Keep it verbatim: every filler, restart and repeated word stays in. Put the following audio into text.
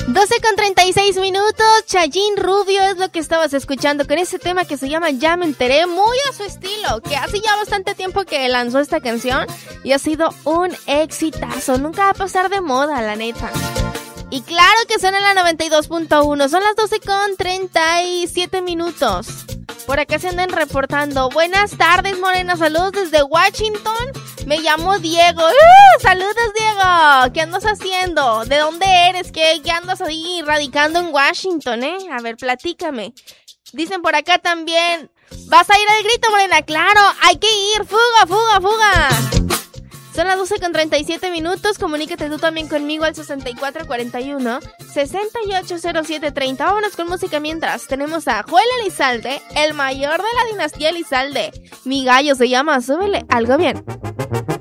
doce con treinta y seis minutos, Chayín Rubio es lo que estabas escuchando con ese tema que se llama Ya Me Enteré, muy a su estilo, que hace ya bastante tiempo que lanzó esta canción y ha sido un exitazo, nunca va a pasar de moda, la neta. Y claro que son en la noventa y dos punto uno, son las doce con treinta y siete minutos. Por acá se andan reportando. Buenas tardes, Morena, saludos desde Washington. Me llamo Diego. ¡Uh! Saludos, Diego. ¿Qué andas haciendo? ¿De dónde eres? ¿Qué, qué andas ahí radicando en Washington, eh? A ver, platícame. Dicen por acá también, ¿vas a ir al grito, Morena? Claro, hay que ir. Fuga, fuga, fuga. Son las doce con treinta y siete minutos. Comunícate tú también conmigo al sesenta y cuatro cuarenta y uno, sesenta y ocho cero siete treinta. Vámonos con música mientras. Tenemos a Joel Elizalde, el mayor de la dinastía Elizalde. Mi gallo se llama Súbele algo bien.